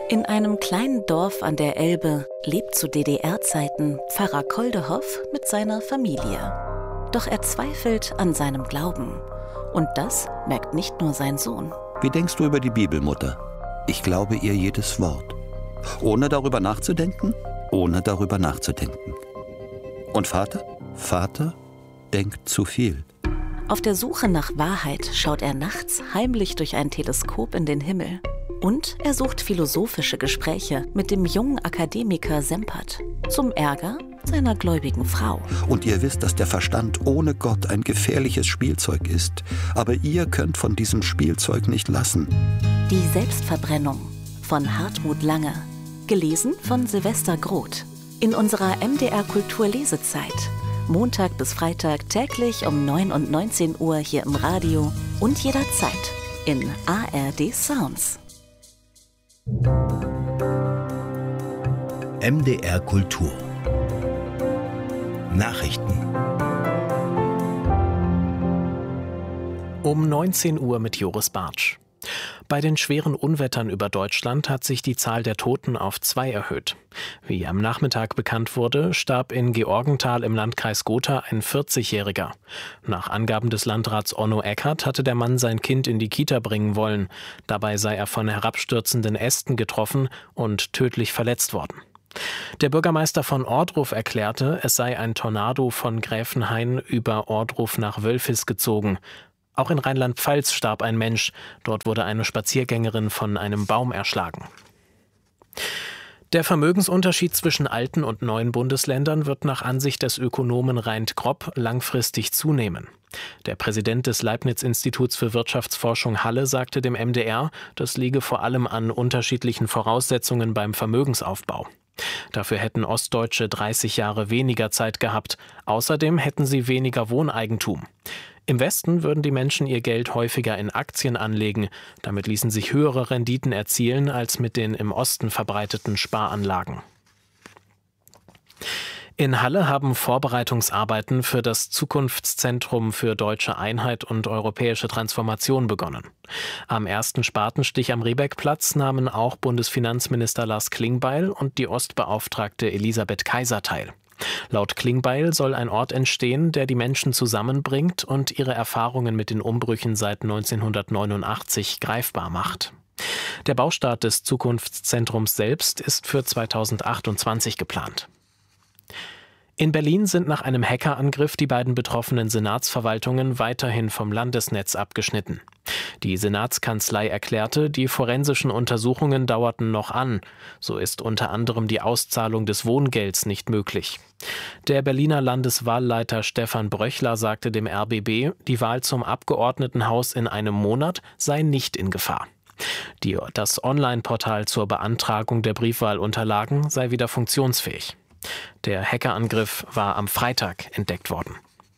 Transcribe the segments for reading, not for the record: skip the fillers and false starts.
In einem kleinen Dorf an der Elbe lebt zu DDR-Zeiten Pfarrer Koldehoff mit seiner Familie. Doch er zweifelt an seinem Glauben. Und das merkt nicht nur sein Sohn. Wie denkst du über die Bibel, Mutter? Ich glaube ihr jedes Wort. Ohne darüber nachzudenken? Ohne darüber nachzudenken. Und Vater? Vater denkt zu viel. Auf der Suche nach Wahrheit schaut er nachts heimlich durch ein Teleskop in den Himmel. Und er sucht philosophische Gespräche mit dem jungen Akademiker Sempert. Zum Ärger seiner gläubigen Frau. Und ihr wisst, dass der Verstand ohne Gott ein gefährliches Spielzeug ist. Aber ihr könnt von diesem Spielzeug nicht lassen. Die Selbstverbrennung von Hartmut Lange. Gelesen von Silvester Groth. In unserer MDR Kultur Lesezeit. Montag bis Freitag täglich um 9 und 19 Uhr hier im Radio und jederzeit in ARD Sounds. MDR Kultur Nachrichten Um 19 Uhr mit Joris Bartsch. Bei den schweren Unwettern über Deutschland hat sich die Zahl der Toten auf 2 erhöht. Wie am Nachmittag bekannt wurde, starb in Georgenthal im Landkreis Gotha ein 40-Jähriger. Nach Angaben des Landrats Onno Eckert hatte der Mann sein Kind in die Kita bringen wollen. Dabei sei er von herabstürzenden Ästen getroffen und tödlich verletzt worden. Der Bürgermeister von Ohrdruf erklärte, es sei ein Tornado von Gräfenhain über Ohrdruf nach Wölfis gezogen. Auch in Rheinland-Pfalz starb ein Mensch. Dort wurde eine Spaziergängerin von einem Baum erschlagen. Der Vermögensunterschied zwischen alten und neuen Bundesländern wird nach Ansicht des Ökonomen Reint Gropp langfristig zunehmen. Der Präsident des Leibniz-Instituts für Wirtschaftsforschung Halle sagte dem MDR, das liege vor allem an unterschiedlichen Voraussetzungen beim Vermögensaufbau. Dafür hätten Ostdeutsche 30 Jahre weniger Zeit gehabt. Außerdem hätten sie weniger Wohneigentum. Im Westen würden die Menschen ihr Geld häufiger in Aktien anlegen. Damit ließen sich höhere Renditen erzielen als mit den im Osten verbreiteten Sparanlagen. In Halle haben Vorbereitungsarbeiten für das Zukunftszentrum für deutsche Einheit und europäische Transformation begonnen. Am ersten Spatenstich am Riebeckplatz nahmen auch Bundesfinanzminister Lars Klingbeil und die Ostbeauftragte Elisabeth Kaiser teil. Laut Klingbeil soll ein Ort entstehen, der die Menschen zusammenbringt und ihre Erfahrungen mit den Umbrüchen seit 1989 greifbar macht. Der Baustart des Zukunftszentrums selbst ist für 2028 geplant. In Berlin sind nach einem Hackerangriff die beiden betroffenen Senatsverwaltungen weiterhin vom Landesnetz abgeschnitten. Die Senatskanzlei erklärte, die forensischen Untersuchungen dauerten noch an. So ist unter anderem die Auszahlung des Wohngelds nicht möglich. Der Berliner Landeswahlleiter Stefan Bröchler sagte dem RBB, die Wahl zum Abgeordnetenhaus in einem Monat sei nicht in Gefahr. Das Online-Portal zur Beantragung der Briefwahlunterlagen sei wieder funktionsfähig. Der Hackerangriff war am Freitag entdeckt worden.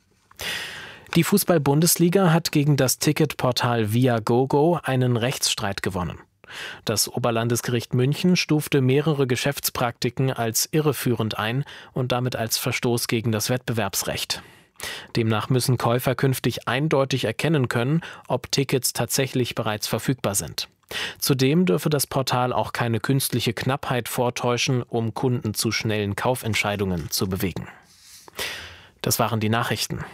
Die Fußball-Bundesliga hat gegen das Ticketportal Viagogo einen Rechtsstreit gewonnen. Das Oberlandesgericht München stufte mehrere Geschäftspraktiken als irreführend ein und damit als Verstoß gegen das Wettbewerbsrecht. Demnach müssen Käufer künftig eindeutig erkennen können, ob Tickets tatsächlich bereits verfügbar sind. Zudem dürfe das Portal auch keine künstliche Knappheit vortäuschen, um Kunden zu schnellen Kaufentscheidungen zu bewegen. Das waren die Nachrichten.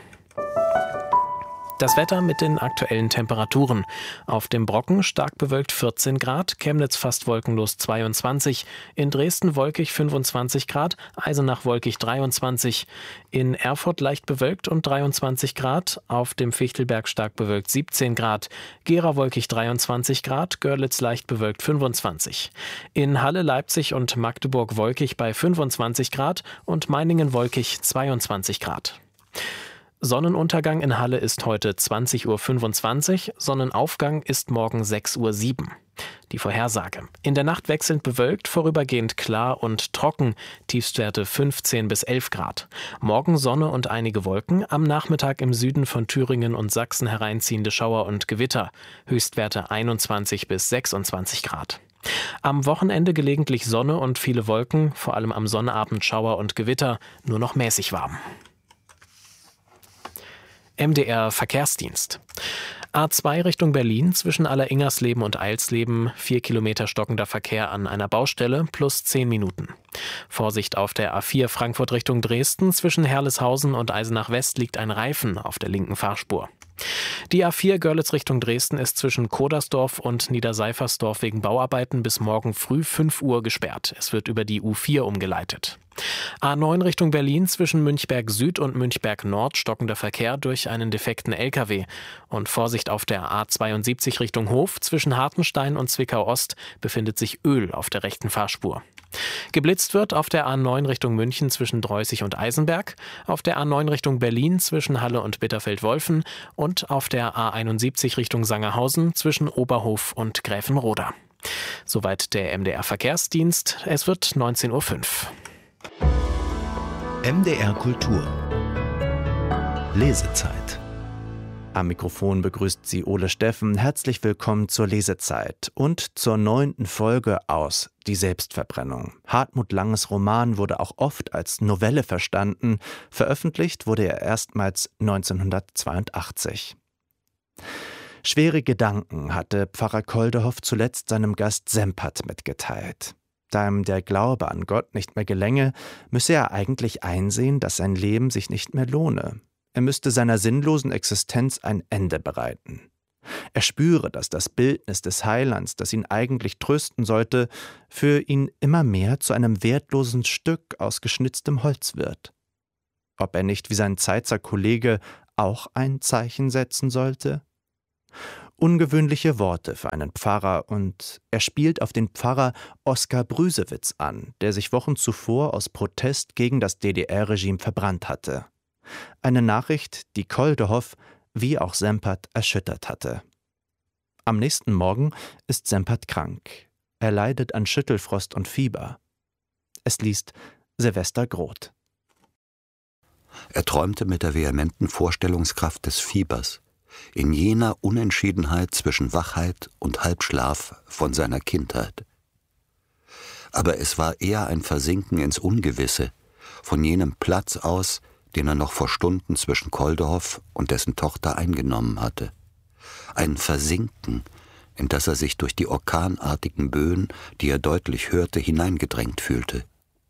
Das Wetter mit den aktuellen Temperaturen. Auf dem Brocken stark bewölkt 14 Grad, Chemnitz fast wolkenlos 22, in Dresden wolkig 25 Grad, Eisenach wolkig 23, in Erfurt leicht bewölkt und 23 Grad, auf dem Fichtelberg stark bewölkt 17 Grad, Gera wolkig 23 Grad, Görlitz leicht bewölkt 25. In Halle, Leipzig und Magdeburg wolkig bei 25 Grad und Meiningen wolkig 22 Grad. Sonnenuntergang in Halle ist heute 20.25 Uhr, Sonnenaufgang ist morgen 6.07 Uhr. Die Vorhersage. In der Nacht wechselnd bewölkt, vorübergehend klar und trocken, Tiefstwerte 15 bis 11 Grad. Morgen Sonne und einige Wolken, am Nachmittag im Süden von Thüringen und Sachsen hereinziehende Schauer und Gewitter, Höchstwerte 21 bis 26 Grad. Am Wochenende gelegentlich Sonne und viele Wolken, vor allem am Sonnabend Schauer und Gewitter, nur noch mäßig warm. MDR Verkehrsdienst. A2 Richtung Berlin zwischen Alleringersleben und Eilsleben, 4 Kilometer stockender Verkehr an einer Baustelle plus 10 Minuten. Vorsicht auf der A4 Frankfurt Richtung Dresden, zwischen Herleshausen und Eisenach West liegt ein Reifen auf der linken Fahrspur. Die A4 Görlitz Richtung Dresden ist zwischen Kodersdorf und Niederseifersdorf wegen Bauarbeiten bis morgen früh 5 Uhr gesperrt. Es wird über die U4 umgeleitet. A9 Richtung Berlin zwischen Münchberg Süd und Münchberg Nord stockender Verkehr durch einen defekten LKW. Und Vorsicht auf der A72 Richtung Hof zwischen Hartenstein und Zwickau Ost befindet sich Öl auf der rechten Fahrspur. Geblitzt wird auf der A9 Richtung München zwischen Dreußig und Eisenberg, auf der A9 Richtung Berlin zwischen Halle und Bitterfeld-Wolfen und auf der A71 Richtung Sangerhausen zwischen Oberhof und Gräfenroda. Soweit der MDR Verkehrsdienst. Es wird 19:05 Uhr. MDR Kultur Lesezeit. Am Mikrofon begrüßt Sie Ole Steffen. Herzlich willkommen zur Lesezeit und zur 9. Folge aus Die Selbstverbrennung. Hartmut Langes Roman wurde auch oft als Novelle verstanden. Veröffentlicht wurde er erstmals 1982. Schwere Gedanken hatte Pfarrer Koldehoff zuletzt seinem Gast Sempert mitgeteilt. Da ihm der Glaube an Gott nicht mehr gelänge, müsse er eigentlich einsehen, dass sein Leben sich nicht mehr lohne. Er müsste seiner sinnlosen Existenz ein Ende bereiten. Er spüre, dass das Bildnis des Heilands, das ihn eigentlich trösten sollte, für ihn immer mehr zu einem wertlosen Stück aus geschnitztem Holz wird. Ob er nicht wie sein Zeitzer Kollege auch ein Zeichen setzen sollte? Ungewöhnliche Worte für einen Pfarrer, und er spielt auf den Pfarrer Oskar Brüsewitz an, der sich Wochen zuvor aus Protest gegen das DDR-Regime verbrannt hatte. Eine Nachricht, die Koldehoff wie auch Sempert erschüttert hatte. Am nächsten Morgen ist Sempert krank. Er leidet an Schüttelfrost und Fieber. Es liest Silvester Groth. Er träumte mit der vehementen Vorstellungskraft des Fiebers, in jener Unentschiedenheit zwischen Wachheit und Halbschlaf von seiner Kindheit. Aber es war eher ein Versinken ins Ungewisse, von jenem Platz aus, den er noch vor Stunden zwischen Koldehoff und dessen Tochter eingenommen hatte. Ein Versinken, in das er sich durch die orkanartigen Böen, die er deutlich hörte, hineingedrängt fühlte.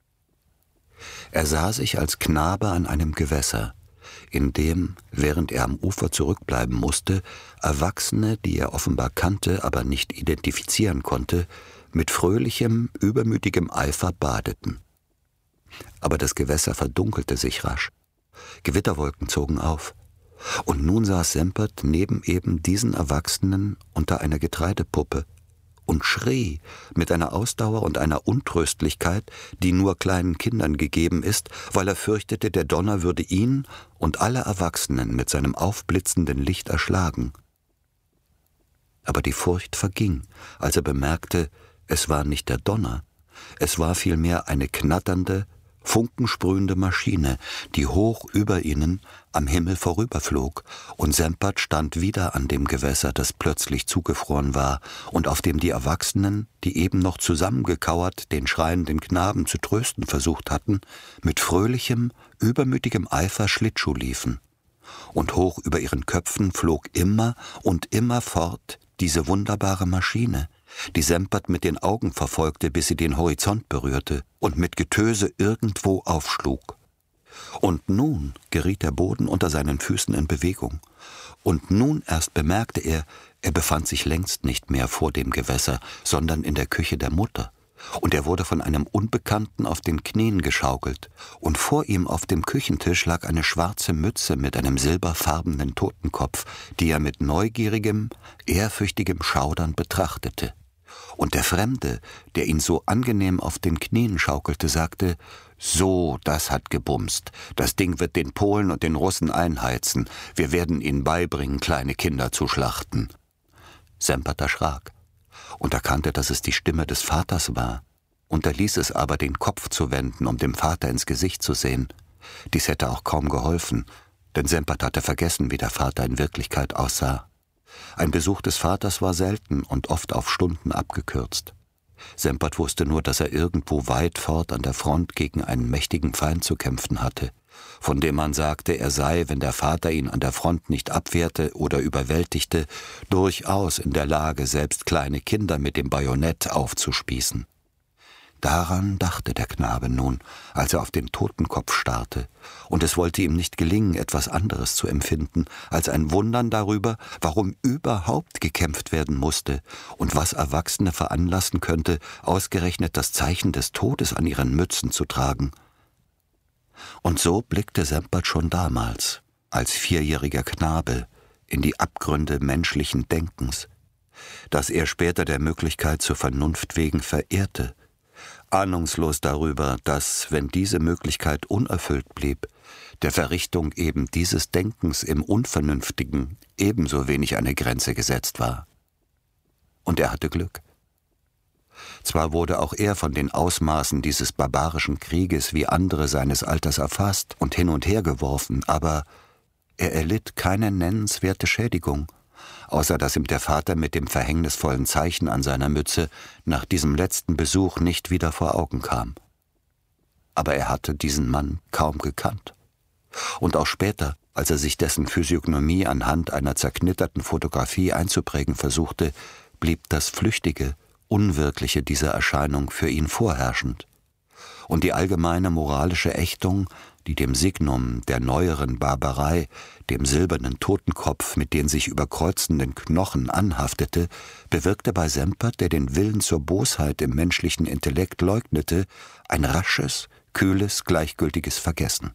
Er sah sich als Knabe an einem Gewässer, in dem, während er am Ufer zurückbleiben musste, Erwachsene, die er offenbar kannte, aber nicht identifizieren konnte, mit fröhlichem, übermütigem Eifer badeten. Aber das Gewässer verdunkelte sich rasch. Gewitterwolken zogen auf. Und nun saß Sempert neben eben diesen Erwachsenen unter einer Getreidepuppe und schrie mit einer Ausdauer und einer Untröstlichkeit, die nur kleinen Kindern gegeben ist, weil er fürchtete, der Donner würde ihn und alle Erwachsenen mit seinem aufblitzenden Licht erschlagen. Aber die Furcht verging, als er bemerkte, es war nicht der Donner, es war vielmehr eine knatternde, funkensprühende Maschine, die hoch über ihnen am Himmel vorüberflog, und Sempert stand wieder an dem Gewässer, das plötzlich zugefroren war und auf dem die Erwachsenen, die eben noch zusammengekauert den schreienden Knaben zu trösten versucht hatten, mit fröhlichem, übermütigem Eifer Schlittschuh liefen. Und hoch über ihren Köpfen flog immer und immer fort diese wunderbare Maschine, die Sempert mit den Augen verfolgte, bis sie den Horizont berührte und mit Getöse irgendwo aufschlug. Und nun geriet der Boden unter seinen Füßen in Bewegung. Und nun erst bemerkte er, er befand sich längst nicht mehr vor dem Gewässer, sondern in der Küche der Mutter. Und er wurde von einem Unbekannten auf den Knien geschaukelt, und vor ihm auf dem Küchentisch lag eine schwarze Mütze mit einem silberfarbenen Totenkopf, die er mit neugierigem, ehrfürchtigem Schaudern betrachtete. Und der Fremde, der ihn so angenehm auf den Knien schaukelte, sagte: »So, das hat gebumst. Das Ding wird den Polen und den Russen einheizen. Wir werden ihnen beibringen, kleine Kinder zu schlachten.« Sempert erschrak und erkannte, dass es die Stimme des Vaters war, unterließ es aber, den Kopf zu wenden, um dem Vater ins Gesicht zu sehen. Dies hätte auch kaum geholfen, denn Sempert hatte vergessen, wie der Vater in Wirklichkeit aussah. Ein Besuch des Vaters war selten und oft auf Stunden abgekürzt. Sempert wusste nur, dass er irgendwo weit fort an der Front gegen einen mächtigen Feind zu kämpfen hatte von dem man sagte, er sei, wenn der Vater ihn an der Front nicht abwehrte oder überwältigte, durchaus in der Lage, selbst kleine Kinder mit dem Bajonett aufzuspießen. Daran dachte der Knabe nun, als er auf den Totenkopf starrte, und es wollte ihm nicht gelingen, etwas anderes zu empfinden, als ein Wundern darüber, warum überhaupt gekämpft werden musste und was Erwachsene veranlassen könnte, ausgerechnet das Zeichen des Todes an ihren Mützen zu tragen. Und so blickte Sempert schon damals, als 4-jähriger Knabe, in die Abgründe menschlichen Denkens, das er später der Möglichkeit zur Vernunft wegen verehrte, ahnungslos darüber, dass, wenn diese Möglichkeit unerfüllt blieb, der Verrichtung eben dieses Denkens im Unvernünftigen ebenso wenig eine Grenze gesetzt war. Und er hatte Glück. Zwar wurde auch er von den Ausmaßen dieses barbarischen Krieges wie andere seines Alters erfasst und hin und her geworfen, aber er erlitt keine nennenswerte Schädigung, außer dass ihm der Vater mit dem verhängnisvollen Zeichen an seiner Mütze nach diesem letzten Besuch nicht wieder vor Augen kam. Aber er hatte diesen Mann kaum gekannt. Und auch später, als er sich dessen Physiognomie anhand einer zerknitterten Fotografie einzuprägen versuchte, blieb das Flüchtige, Unwirkliche dieser Erscheinung für ihn vorherrschend. Und die allgemeine moralische Ächtung, die dem Signum der neueren Barbarei, dem silbernen Totenkopf mit den sich überkreuzenden Knochen anhaftete, bewirkte bei Sempert, der den Willen zur Bosheit im menschlichen Intellekt leugnete, ein rasches, kühles, gleichgültiges Vergessen.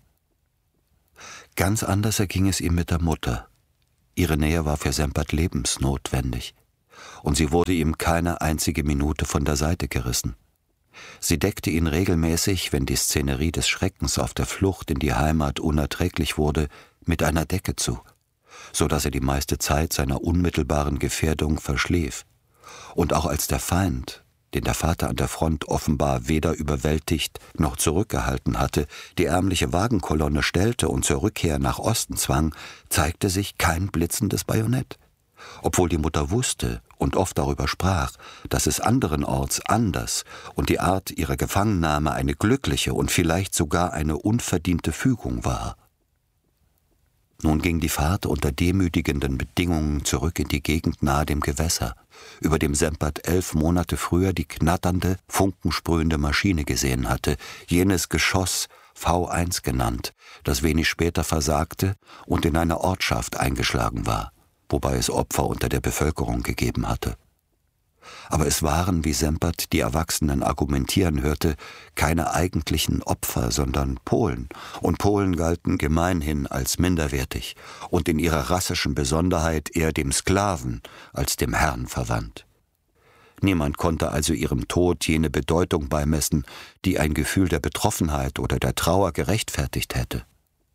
Ganz anders erging es ihm mit der Mutter. Ihre Nähe war für Sempert lebensnotwendig, und sie wurde ihm keine einzige Minute von der Seite gerissen. Sie deckte ihn regelmäßig, wenn die Szenerie des Schreckens auf der Flucht in die Heimat unerträglich wurde, mit einer Decke zu, so dass er die meiste Zeit seiner unmittelbaren Gefährdung verschlief. Und auch als der Feind, den der Vater an der Front offenbar weder überwältigt noch zurückgehalten hatte, die ärmliche Wagenkolonne stellte und zur Rückkehr nach Osten zwang, zeigte sich kein blitzendes Bajonett. Obwohl die Mutter wusste und oft darüber sprach, dass es anderenorts anders und die Art ihrer Gefangennahme eine glückliche und vielleicht sogar eine unverdiente Fügung war. Nun ging die Fahrt unter demütigenden Bedingungen zurück in die Gegend nahe dem Gewässer, über dem Sempert 11 Monate früher die knatternde, funkensprühende Maschine gesehen hatte, jenes Geschoss, V1 genannt, das wenig später versagte und in eine Ortschaft eingeschlagen war, wobei es Opfer unter der Bevölkerung gegeben hatte. Aber es waren, wie Sempert die Erwachsenen argumentieren hörte, keine eigentlichen Opfer, sondern Polen, und Polen galten gemeinhin als minderwertig und in ihrer rassischen Besonderheit eher dem Sklaven als dem Herrn verwandt. Niemand konnte also ihrem Tod jene Bedeutung beimessen, die ein Gefühl der Betroffenheit oder der Trauer gerechtfertigt hätte.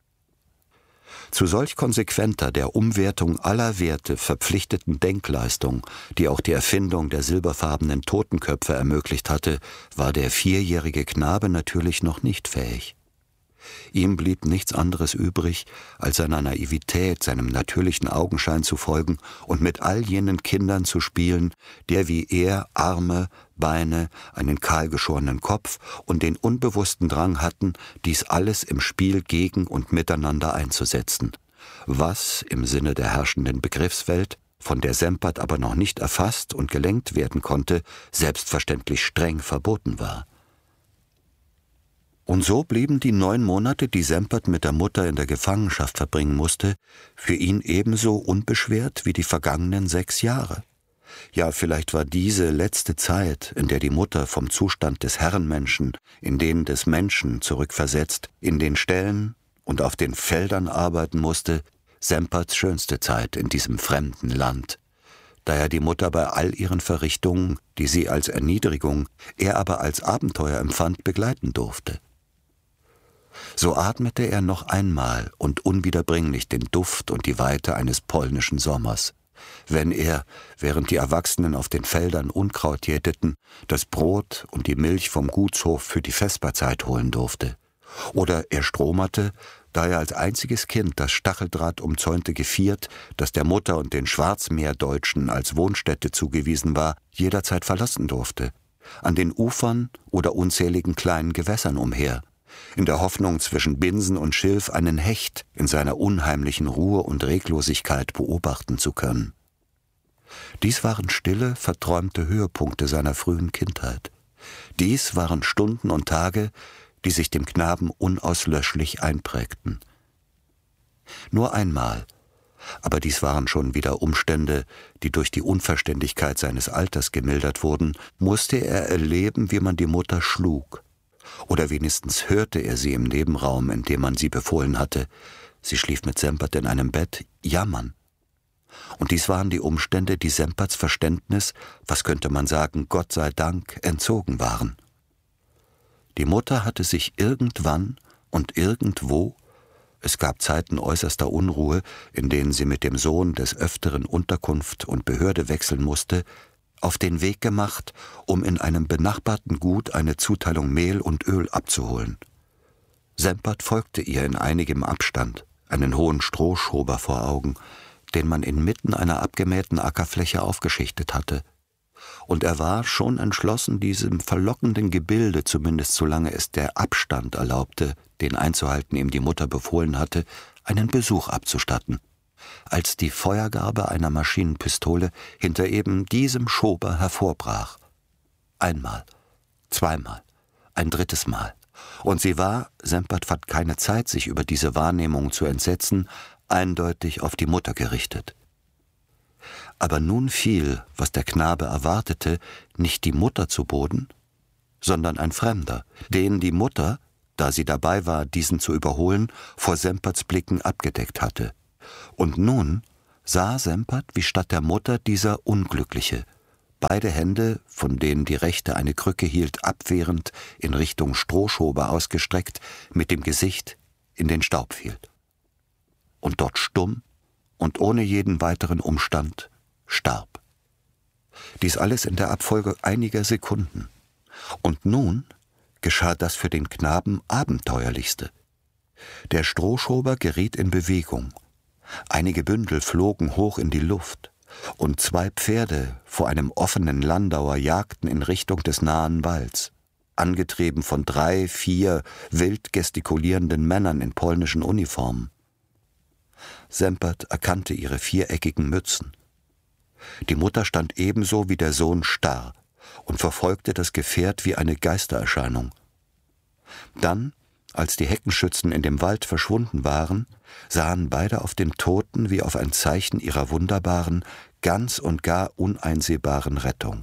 Zu solch konsequenter, der Umwertung aller Werte verpflichteten Denkleistung, die auch die Erfindung der silberfarbenen Totenköpfe ermöglicht hatte, war der 4-jährige Knabe natürlich noch nicht fähig. Ihm blieb nichts anderes übrig, als seiner Naivität, seinem natürlichen Augenschein zu folgen und mit all jenen Kindern zu spielen, der wie er Arme, Beine, einen kahlgeschorenen Kopf und den unbewussten Drang hatten, dies alles im Spiel gegen und miteinander einzusetzen, was im Sinne der herrschenden Begriffswelt, von der Sempert aber noch nicht erfasst und gelenkt werden konnte, selbstverständlich streng verboten war. Und so blieben die 9 Monate, die Sempert mit der Mutter in der Gefangenschaft verbringen musste, für ihn ebenso unbeschwert wie die vergangenen 6 Jahre. Ja, vielleicht war diese letzte Zeit, in der die Mutter vom Zustand des Herrenmenschen in den des Menschen zurückversetzt, in den Ställen und auf den Feldern arbeiten musste, Semperts schönste Zeit in diesem fremden Land, da er die Mutter bei all ihren Verrichtungen, die sie als Erniedrigung, er aber als Abenteuer empfand, begleiten durfte. So atmete er noch einmal und unwiederbringlich den Duft und die Weite eines polnischen Sommers, wenn er, während die Erwachsenen auf den Feldern Unkraut jäteten, das Brot und die Milch vom Gutshof für die Vesperzeit holen durfte. Oder er stromerte, da er als einziges Kind das Stacheldraht umzäunte Geviert, das der Mutter und den Schwarzmeerdeutschen als Wohnstätte zugewiesen war, jederzeit verlassen durfte, an den Ufern oder unzähligen kleinen Gewässern umher, in der Hoffnung, zwischen Binsen und Schilf einen Hecht in seiner unheimlichen Ruhe und Reglosigkeit beobachten zu können. Dies waren stille, verträumte Höhepunkte seiner frühen Kindheit. Dies waren Stunden und Tage, die sich dem Knaben unauslöschlich einprägten. Nur einmal, aber dies waren schon wieder Umstände, die durch die Unverständigkeit seines Alters gemildert wurden, musste er erleben, wie man die Mutter schlug. Oder wenigstens hörte er sie im Nebenraum, in dem man sie befohlen hatte, sie schlief mit Sempert in einem Bett, jammern. Und dies waren die Umstände, die Semperts Verständnis, was könnte man sagen, Gott sei Dank, entzogen waren. Die Mutter hatte sich irgendwann und irgendwo, es gab Zeiten äußerster Unruhe, in denen sie mit dem Sohn des Öfteren Unterkunft und Behörde wechseln musste, auf den Weg gemacht, um in einem benachbarten Gut eine Zuteilung Mehl und Öl abzuholen. Sempert folgte ihr in einigem Abstand, einen hohen Strohschober vor Augen, den man inmitten einer abgemähten Ackerfläche aufgeschichtet hatte. Und er war schon entschlossen, diesem verlockenden Gebilde, zumindest solange es der Abstand erlaubte, den einzuhalten ihm die Mutter befohlen hatte, einen Besuch abzustatten, als die Feuergarbe einer Maschinenpistole hinter eben diesem Schober hervorbrach. Einmal, zweimal, ein drittes Mal. Und sie war, Sempert fand keine Zeit, sich über diese Wahrnehmung zu entsetzen, eindeutig auf die Mutter gerichtet. Aber nun fiel, was der Knabe erwartete, nicht die Mutter zu Boden, sondern ein Fremder, den die Mutter, da sie dabei war, diesen zu überholen, vor Semperts Blicken abgedeckt hatte. Und nun sah Sempert, wie statt der Mutter dieser Unglückliche, beide Hände, von denen die rechte eine Krücke hielt, abwehrend in Richtung Strohschober ausgestreckt, mit dem Gesicht in den Staub fiel. Und dort stumm und ohne jeden weiteren Umstand starb. Dies alles in der Abfolge einiger Sekunden. Und nun geschah das für den Knaben Abenteuerlichste. Der Strohschober geriet in Bewegung. Einige Bündel flogen hoch in die Luft, und 2 Pferde vor einem offenen Landauer jagten in Richtung des nahen Walds, angetrieben von 3, 4 wild gestikulierenden Männern in polnischen Uniformen. Sempert erkannte ihre viereckigen Mützen. Die Mutter stand ebenso wie der Sohn starr und verfolgte das Gefährt wie eine Geistererscheinung. Dann, als die Heckenschützen in dem Wald verschwunden waren, sahen beide auf den Toten wie auf ein Zeichen ihrer wunderbaren, ganz und gar uneinsehbaren Rettung.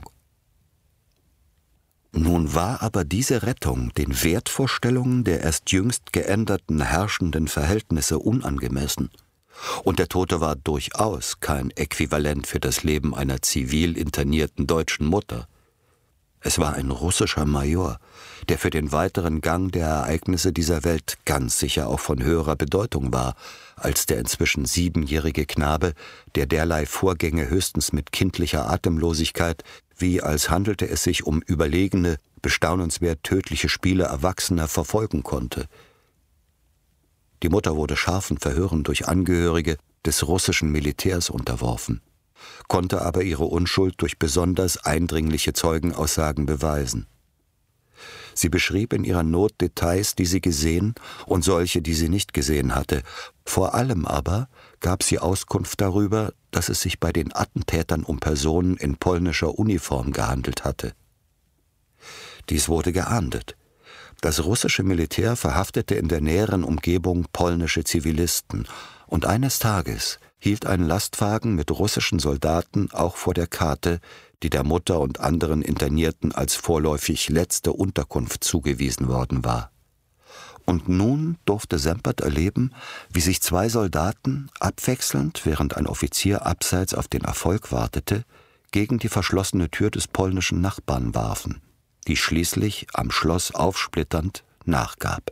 Nun war aber diese Rettung den Wertvorstellungen der erst jüngst geänderten herrschenden Verhältnisse unangemessen. Und der Tote war durchaus kein Äquivalent für das Leben einer zivil internierten deutschen Mutter. Es war ein russischer Major, der für den weiteren Gang der Ereignisse dieser Welt ganz sicher auch von höherer Bedeutung war, als der inzwischen 7-jährige Knabe, der derlei Vorgänge höchstens mit kindlicher Atemlosigkeit, wie als handelte es sich um überlegene, bestaunenswert tödliche Spiele Erwachsener, verfolgen konnte. Die Mutter wurde scharfen Verhören durch Angehörige des russischen Militärs unterworfen, konnte aber ihre Unschuld durch besonders eindringliche Zeugenaussagen beweisen. Sie beschrieb in ihrer Not Details, die sie gesehen und solche, die sie nicht gesehen hatte. Vor allem aber gab sie Auskunft darüber, dass es sich bei den Attentätern um Personen in polnischer Uniform gehandelt hatte. Dies wurde geahndet. Das russische Militär verhaftete in der näheren Umgebung polnische Zivilisten, und eines Tages hielt ein Lastwagen mit russischen Soldaten auch vor der Karte, die der Mutter und anderen Internierten als vorläufig letzte Unterkunft zugewiesen worden war. Und nun durfte Sempert erleben, wie sich 2 Soldaten, abwechselnd, während ein Offizier abseits auf den Erfolg wartete, gegen die verschlossene Tür des polnischen Nachbarn warfen, die schließlich am Schloss aufsplitternd nachgab.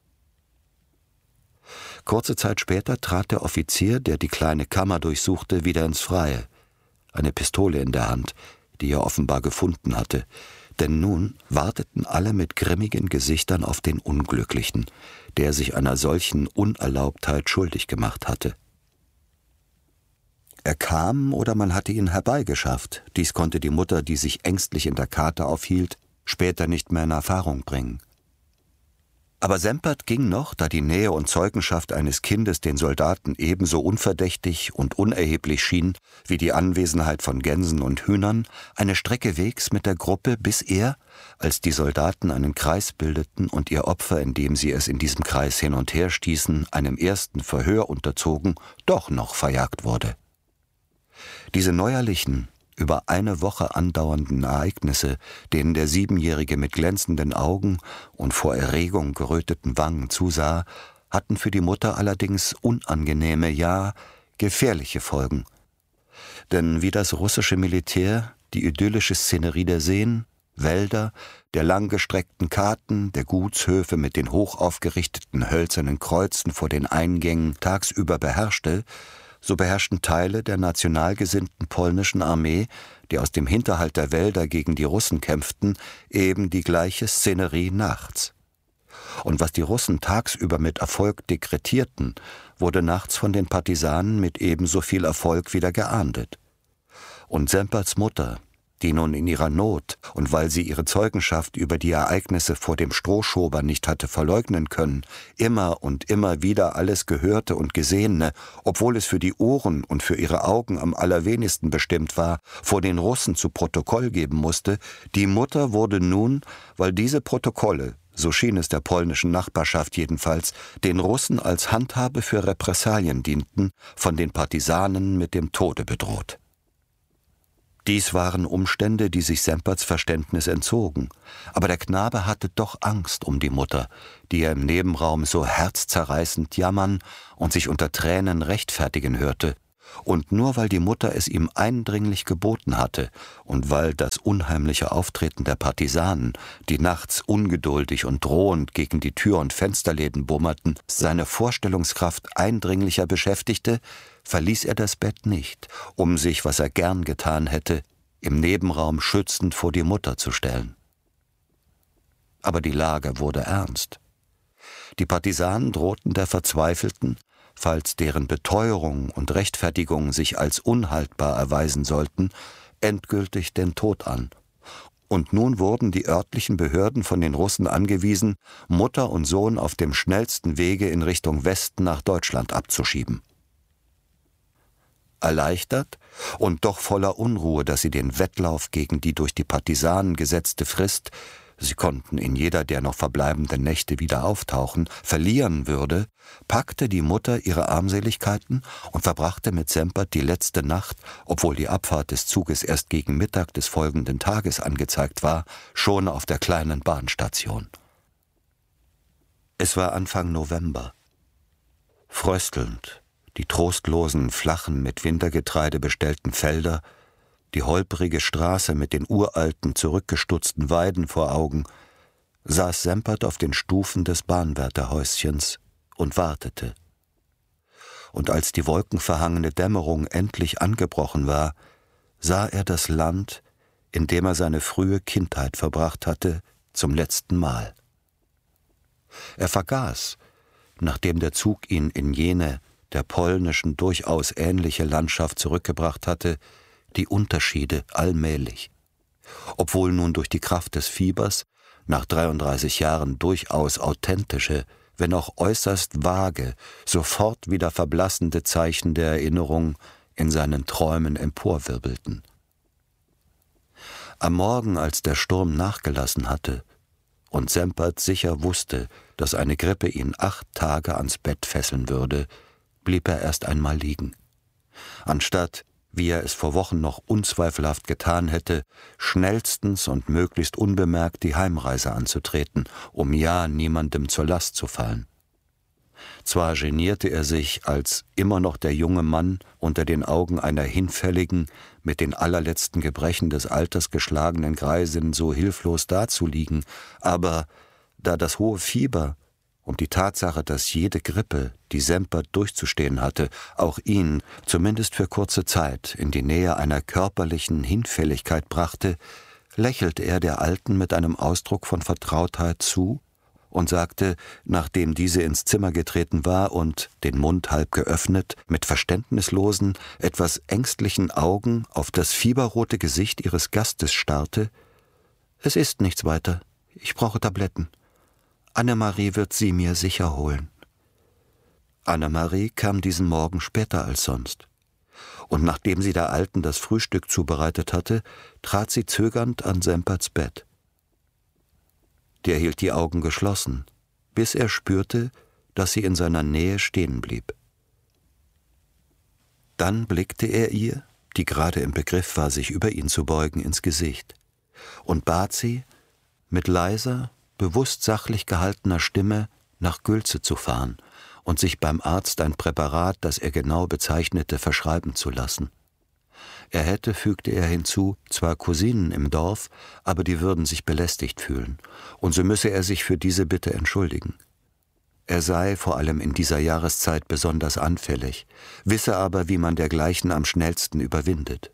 Kurze Zeit später trat der Offizier, der die kleine Kammer durchsuchte, wieder ins Freie, eine Pistole in der Hand, die er offenbar gefunden hatte, denn nun warteten alle mit grimmigen Gesichtern auf den Unglücklichen, der sich einer solchen Unerlaubtheit schuldig gemacht hatte. Er kam oder man hatte ihn herbeigeschafft, dies konnte die Mutter, die sich ängstlich in der Karte aufhielt, später nicht mehr in Erfahrung bringen. Aber Sempert ging noch, da die Nähe und Zeugenschaft eines Kindes den Soldaten ebenso unverdächtig und unerheblich schien wie die Anwesenheit von Gänsen und Hühnern, eine Strecke Wegs mit der Gruppe, bis er, als die Soldaten einen Kreis bildeten und ihr Opfer, indem sie es in diesem Kreis hin und her stießen, einem ersten Verhör unterzogen, doch noch verjagt wurde. Diese neuerlichen, über eine Woche andauernden Ereignisse, denen der Siebenjährige mit glänzenden Augen und vor Erregung geröteten Wangen zusah, hatten für die Mutter allerdings unangenehme, ja gefährliche Folgen. Denn wie das russische Militär die idyllische Szenerie der Seen, Wälder, der langgestreckten Karten, der Gutshöfe mit den hoch aufgerichteten hölzernen Kreuzen vor den Eingängen tagsüber beherrschte, so beherrschten Teile der national gesinnten polnischen Armee, die aus dem Hinterhalt der Wälder gegen die Russen kämpften, eben die gleiche Szenerie nachts. Und was die Russen tagsüber mit Erfolg dekretierten, wurde nachts von den Partisanen mit ebenso viel Erfolg wieder geahndet. Und Semperts Mutter, die nun in ihrer Not und weil sie ihre Zeugenschaft über die Ereignisse vor dem Strohschober nicht hatte verleugnen können, immer und immer wieder alles Gehörte und Gesehene, obwohl es für die Ohren und für ihre Augen am allerwenigsten bestimmt war, vor den Russen zu Protokoll geben musste, die Mutter wurde nun, weil diese Protokolle, so schien es der polnischen Nachbarschaft jedenfalls, den Russen als Handhabe für Repressalien dienten, von den Partisanen mit dem Tode bedroht. Dies waren Umstände, die sich Semperts Verständnis entzogen, aber der Knabe hatte doch Angst um die Mutter, die er im Nebenraum so herzzerreißend jammern und sich unter Tränen rechtfertigen hörte, und nur weil die Mutter es ihm eindringlich geboten hatte und weil das unheimliche Auftreten der Partisanen, die nachts ungeduldig und drohend gegen die Tür- und Fensterläden bummerten, seine Vorstellungskraft eindringlicher beschäftigte, verließ er das Bett nicht, um sich, was er gern getan hätte, im Nebenraum schützend vor die Mutter zu stellen. Aber die Lage wurde ernst. Die Partisanen drohten der Verzweifelten, falls deren Beteuerung und Rechtfertigung sich als unhaltbar erweisen sollten, endgültig den Tod an. Und nun wurden die örtlichen Behörden von den Russen angewiesen, Mutter und Sohn auf dem schnellsten Wege in Richtung Westen nach Deutschland abzuschieben. Erleichtert und doch voller Unruhe, dass sie den Wettlauf gegen die durch die Partisanen gesetzte Frist, sie konnten in jeder der noch verbleibenden Nächte wieder auftauchen, verlieren würde, packte die Mutter ihre Armseligkeiten und verbrachte mit Sempert die letzte Nacht, obwohl die Abfahrt des Zuges erst gegen Mittag des folgenden Tages angezeigt war, schon auf der kleinen Bahnstation. Es war Anfang November. Fröstelnd, die trostlosen, flachen, mit Wintergetreide bestellten Felder, die holprige Straße mit den uralten, zurückgestutzten Weiden vor Augen, saß Sempert auf den Stufen des Bahnwärterhäuschens und wartete. Und als die wolkenverhangene Dämmerung endlich angebrochen war, sah er das Land, in dem er seine frühe Kindheit verbracht hatte, zum letzten Mal. Er vergaß, nachdem der Zug ihn in jene, der polnischen durchaus ähnliche Landschaft zurückgebracht hatte, die Unterschiede allmählich. Obwohl nun durch die Kraft des Fiebers, nach 33 Jahren durchaus authentische, wenn auch äußerst vage, sofort wieder verblassende Zeichen der Erinnerung in seinen Träumen emporwirbelten. Am Morgen, als der Sturm nachgelassen hatte und Sempert sicher wusste, dass eine Grippe ihn 8 Tage ans Bett fesseln würde, blieb er erst einmal liegen. Anstatt, wie er es vor Wochen noch unzweifelhaft getan hätte, schnellstens und möglichst unbemerkt die Heimreise anzutreten, um ja niemandem zur Last zu fallen. Zwar genierte er sich, als immer noch der junge Mann unter den Augen einer hinfälligen, mit den allerletzten Gebrechen des Alters geschlagenen Greisin so hilflos dazuliegen, aber da das hohe Fieber und die Tatsache, dass jede Grippe, die Sempert durchzustehen hatte, auch ihn, zumindest für kurze Zeit, in die Nähe einer körperlichen Hinfälligkeit brachte, lächelte er der Alten mit einem Ausdruck von Vertrautheit zu und sagte, nachdem diese ins Zimmer getreten war und, den Mund halb geöffnet, mit verständnislosen, etwas ängstlichen Augen auf das fieberrote Gesicht ihres Gastes starrte: »Es ist nichts weiter. Ich brauche Tabletten. Annemarie wird sie mir sicher holen. Annemarie kam diesen Morgen später als sonst. Und nachdem sie der Alten das Frühstück zubereitet hatte, trat sie zögernd an Semperts Bett. Der hielt die Augen geschlossen, bis er spürte, dass sie in seiner Nähe stehen blieb. Dann blickte er ihr, die gerade im Begriff war, sich über ihn zu beugen, ins Gesicht und bat sie, mit leiser, bewusst sachlich gehaltener Stimme nach Gülze zu fahren und sich beim Arzt ein Präparat, das er genau bezeichnete, verschreiben zu lassen. Er hätte, fügte er hinzu, zwar Cousinen im Dorf, aber die würden sich belästigt fühlen, und so müsse er sich für diese Bitte entschuldigen. Er sei vor allem in dieser Jahreszeit besonders anfällig, wisse aber, wie man dergleichen am schnellsten überwindet.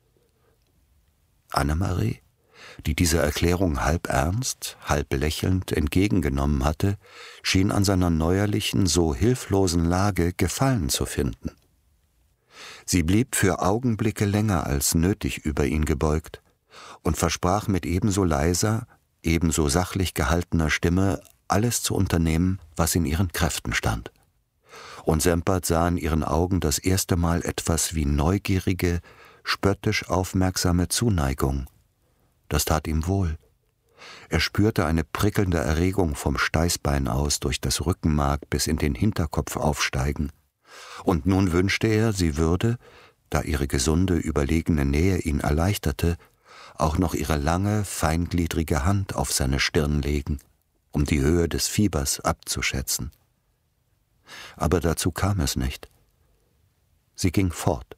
Annemarie, die diese Erklärung halb ernst, halb lächelnd entgegengenommen hatte, schien an seiner neuerlichen, so hilflosen Lage Gefallen zu finden. Sie blieb für Augenblicke länger als nötig über ihn gebeugt und versprach mit ebenso leiser, ebenso sachlich gehaltener Stimme, alles zu unternehmen, was in ihren Kräften stand. Und Sempert sah in ihren Augen das erste Mal etwas wie neugierige, spöttisch aufmerksame Zuneigung. Das tat ihm wohl. Er spürte eine prickelnde Erregung vom Steißbein aus durch das Rückenmark bis in den Hinterkopf aufsteigen. Und nun wünschte er, sie würde, da ihre gesunde, überlegene Nähe ihn erleichterte, auch noch ihre lange, feingliedrige Hand auf seine Stirn legen, um die Höhe des Fiebers abzuschätzen. Aber dazu kam es nicht. Sie ging fort.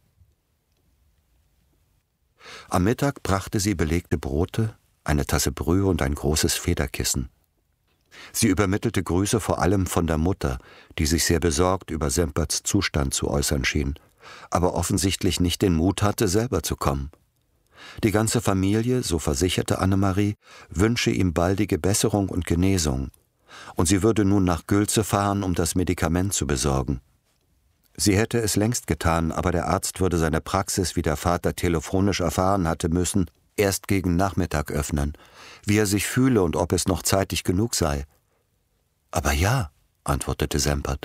Am Mittag brachte sie belegte Brote, eine Tasse Brühe und ein großes Federkissen. Sie übermittelte Grüße vor allem von der Mutter, die sich sehr besorgt über Semperts Zustand zu äußern schien, aber offensichtlich nicht den Mut hatte, selber zu kommen. Die ganze Familie, so versicherte Annemarie, wünsche ihm baldige Besserung und Genesung, und sie würde nun nach Gülze fahren, um das Medikament zu besorgen. Sie hätte es längst getan, aber der Arzt würde seine Praxis, wie der Vater telefonisch erfahren hatte müssen, erst gegen Nachmittag öffnen, wie er sich fühle und ob es noch zeitig genug sei. »Aber ja«, antwortete Sempert.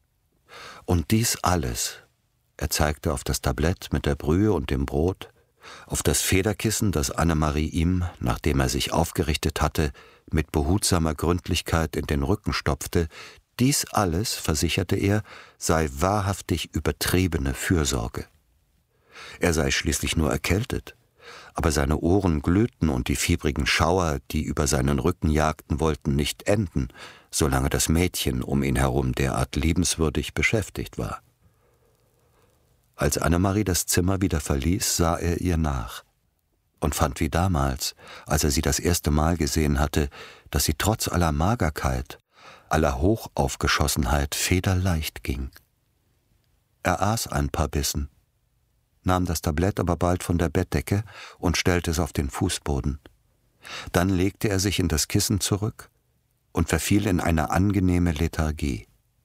Und dies alles, er zeigte auf das Tablett mit der Brühe und dem Brot, auf das Federkissen, das Annemarie ihm, nachdem er sich aufgerichtet hatte, mit behutsamer Gründlichkeit in den Rücken stopfte, dies alles, versicherte er, sei wahrhaftig übertriebene Fürsorge. Er sei schließlich nur erkältet, aber seine Ohren glühten und die fiebrigen Schauer, die über seinen Rücken jagten, wollten nicht enden, solange das Mädchen um ihn herum derart liebenswürdig beschäftigt war. Als Annemarie das Zimmer wieder verließ, sah er ihr nach und fand wie damals, als er sie das erste Mal gesehen hatte, dass sie trotz aller Magerkeit, aller Hochaufgeschossenheit federleicht ging. Er aß ein paar Bissen, nahm das Tablett aber bald von der Bettdecke und stellte es auf den Fußboden. Dann legte er sich in das Kissen zurück und verfiel in eine angenehme Lethargie.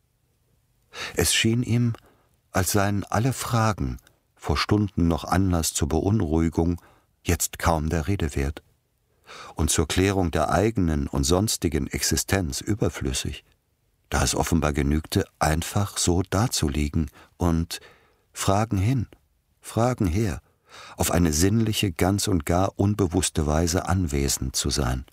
Es schien ihm, als seien alle Fragen, vor Stunden noch Anlass zur Beunruhigung, jetzt kaum der Rede wert und zur Klärung der eigenen und sonstigen Existenz überflüssig, da es offenbar genügte, einfach so dazuliegen und Fragen hin, Fragen her, auf eine sinnliche, ganz und gar unbewusste Weise anwesend zu sein.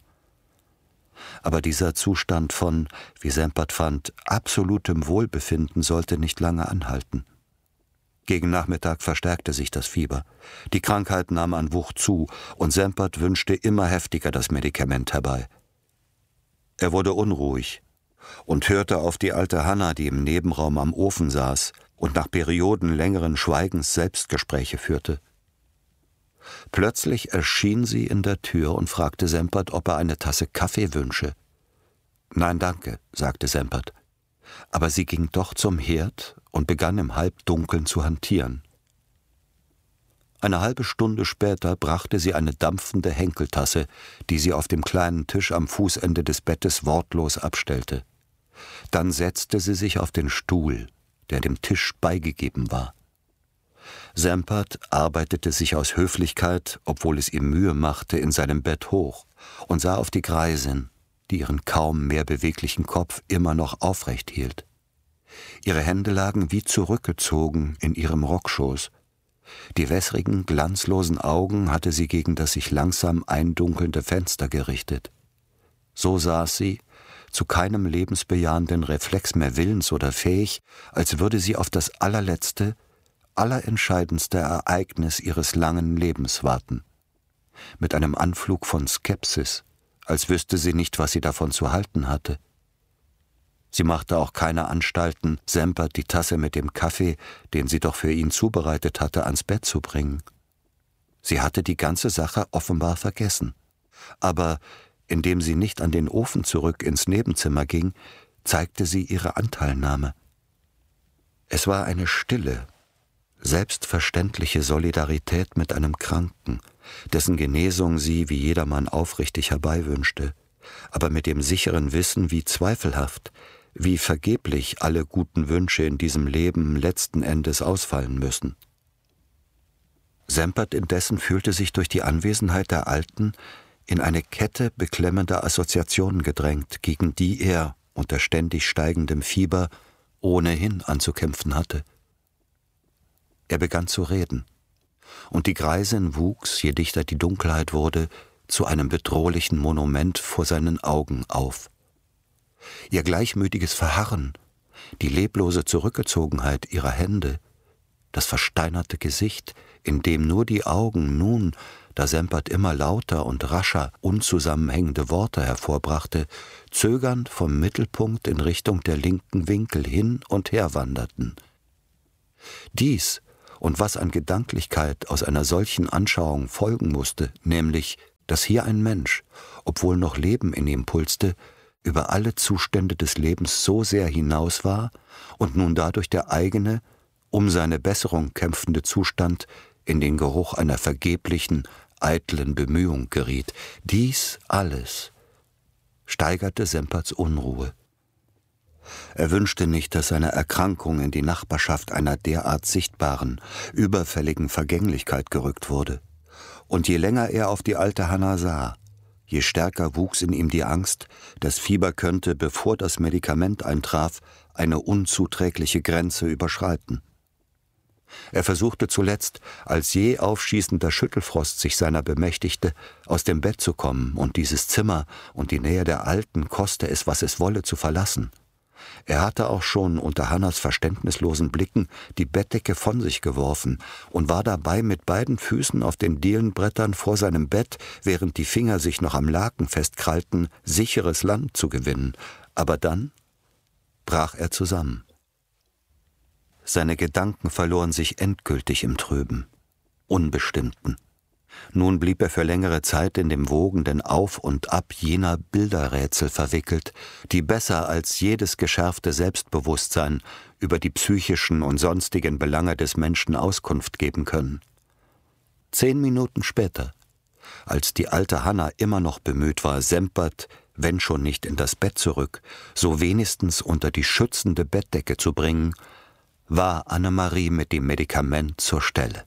Aber dieser Zustand von, wie Sempert fand, absolutem Wohlbefinden sollte nicht lange anhalten. Gegen Nachmittag verstärkte sich das Fieber. Die Krankheit nahm an Wucht zu, und Sempert wünschte immer heftiger das Medikament herbei. Er wurde unruhig und hörte auf die alte Hanna, die im Nebenraum am Ofen saß und nach Perioden längeren Schweigens Selbstgespräche führte. Plötzlich erschien sie in der Tür und fragte Sempert, ob er eine Tasse Kaffee wünsche. »Nein, danke«, sagte Sempert. Aber sie ging doch zum Herd und begann im Halbdunkeln zu hantieren. Eine halbe Stunde später brachte sie eine dampfende Henkeltasse, die sie auf dem kleinen Tisch am Fußende des Bettes wortlos abstellte. Dann setzte sie sich auf den Stuhl, der dem Tisch beigegeben war. Sempert arbeitete sich aus Höflichkeit, obwohl es ihm Mühe machte, in seinem Bett hoch und sah auf die Greisin, die ihren kaum mehr beweglichen Kopf immer noch aufrecht hielt. Ihre Hände lagen wie zurückgezogen in ihrem Rockschoß. Die wässrigen, glanzlosen Augen hatte sie gegen das sich langsam eindunkelnde Fenster gerichtet. So saß sie, zu keinem lebensbejahenden Reflex mehr willens oder fähig, als würde sie auf das allerletzte, allerentscheidendste Ereignis ihres langen Lebens warten. Mit einem Anflug von Skepsis, als wüsste sie nicht, was sie davon zu halten hatte. Sie machte auch keine Anstalten, Sempert die Tasse mit dem Kaffee, den sie doch für ihn zubereitet hatte, ans Bett zu bringen. Sie hatte die ganze Sache offenbar vergessen. Aber indem sie nicht an den Ofen zurück ins Nebenzimmer ging, zeigte sie ihre Anteilnahme. Es war eine stille, selbstverständliche Solidarität mit einem Kranken, dessen Genesung sie wie jedermann aufrichtig herbeiwünschte, aber mit dem sicheren Wissen, wie zweifelhaft, wie vergeblich alle guten Wünsche in diesem Leben letzten Endes ausfallen müssen. Sempert indessen fühlte sich durch die Anwesenheit der Alten in eine Kette beklemmender Assoziationen gedrängt, gegen die er unter ständig steigendem Fieber ohnehin anzukämpfen hatte. Er begann zu reden, und die Greisin wuchs, je dichter die Dunkelheit wurde, zu einem bedrohlichen Monument vor seinen Augen auf. Ihr gleichmütiges Verharren, die leblose Zurückgezogenheit ihrer Hände, das versteinerte Gesicht, in dem nur die Augen nun, da Sempert immer lauter und rascher unzusammenhängende Worte hervorbrachte, zögernd vom Mittelpunkt in Richtung der linken Winkel hin und her wanderten. Dies und was an Gedanklichkeit aus einer solchen Anschauung folgen musste, nämlich, dass hier ein Mensch, obwohl noch Leben in ihm pulste, über alle Zustände des Lebens so sehr hinaus war und nun dadurch der eigene, um seine Besserung kämpfende Zustand in den Geruch einer vergeblichen, eitlen Bemühung geriet. Dies alles steigerte Semperts Unruhe. Er wünschte nicht, dass seine Erkrankung in die Nachbarschaft einer derart sichtbaren, überfälligen Vergänglichkeit gerückt wurde. Und je länger er auf die alte Hanna sah, je stärker wuchs in ihm die Angst, das Fieber könnte, bevor das Medikament eintraf, eine unzuträgliche Grenze überschreiten. Er versuchte zuletzt, als je aufschießender Schüttelfrost sich seiner bemächtigte, aus dem Bett zu kommen und dieses Zimmer und die Nähe der Alten, koste es, was es wolle, zu verlassen. Er hatte auch schon unter Hannas verständnislosen Blicken die Bettdecke von sich geworfen und war dabei mit beiden Füßen auf den Dielenbrettern vor seinem Bett, während die Finger sich noch am Laken festkrallten, sicheres Land zu gewinnen. Aber dann brach er zusammen. Seine Gedanken verloren sich endgültig im Trüben, Unbestimmten. Nun blieb er für längere Zeit in dem wogenden Auf und Ab jener Bilderrätsel verwickelt, die besser als jedes geschärfte Selbstbewusstsein über die psychischen und sonstigen Belange des Menschen Auskunft geben können. 10 Minuten später, als die alte Hanna immer noch bemüht war, Sempert, wenn schon nicht in das Bett zurück, so wenigstens unter die schützende Bettdecke zu bringen, war Annemarie mit dem Medikament zur Stelle.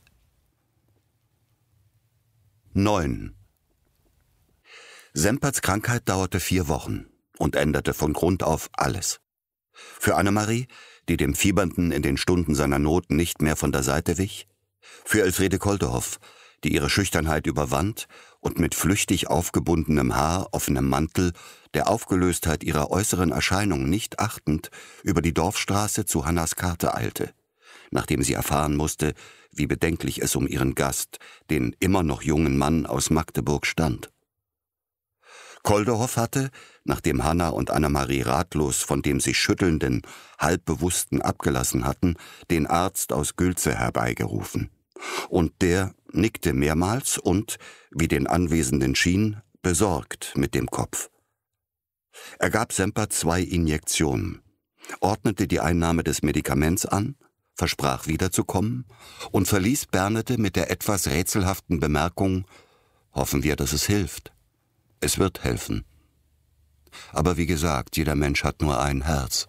9. Semperts Krankheit dauerte 4 Wochen und änderte von Grund auf alles. Für Annemarie, die dem Fiebernden in den Stunden seiner Not nicht mehr von der Seite wich, für Elfriede Koldehoff, die ihre Schüchternheit überwand und mit flüchtig aufgebundenem Haar, offenem Mantel, der Aufgelöstheit ihrer äußeren Erscheinung nicht achtend, über die Dorfstraße zu Hannas Karte eilte, nachdem sie erfahren musste, wie bedenklich es um ihren Gast, den immer noch jungen Mann aus Magdeburg, stand. Koldehoff hatte, nachdem Hanna und Annemarie ratlos von dem sich schüttelnden, halbbewussten abgelassen hatten, den Arzt aus Gülze herbeigerufen. Und der nickte mehrmals und, wie den Anwesenden schien, besorgt mit dem Kopf. Er gab Sempert 2 Injektionen, ordnete die Einnahme des Medikaments an, versprach wiederzukommen und verließ Bernete mit der etwas rätselhaften Bemerkung: Hoffen wir, dass es hilft. Es wird helfen. Aber wie gesagt, jeder Mensch hat nur ein Herz.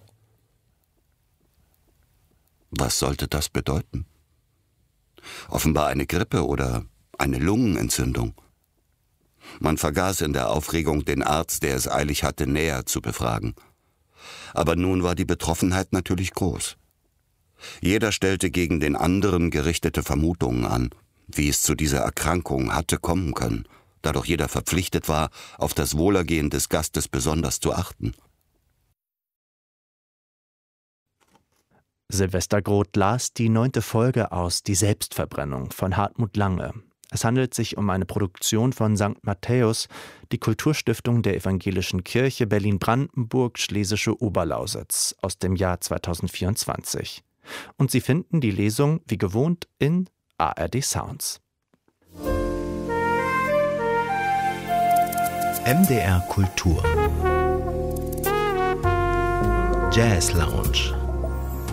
Was sollte das bedeuten? Offenbar eine Grippe oder eine Lungenentzündung. Man vergaß in der Aufregung, den Arzt, der es eilig hatte, näher zu befragen. Aber nun war die Betroffenheit natürlich groß. Jeder stellte gegen den anderen gerichtete Vermutungen an, wie es zu dieser Erkrankung hatte kommen können, da doch jeder verpflichtet war, auf das Wohlergehen des Gastes besonders zu achten. Silvester Groth las die 9. Folge aus Die Selbstverbrennung von Hartmut Lange. Es handelt sich um eine Produktion von St. Matthäus, die Kulturstiftung der Evangelischen Kirche Berlin-Brandenburg Schlesische Oberlausitz aus dem Jahr 2024. Und Sie finden die Lesung wie gewohnt in ARD Sounds. MDR Kultur Jazz Lounge.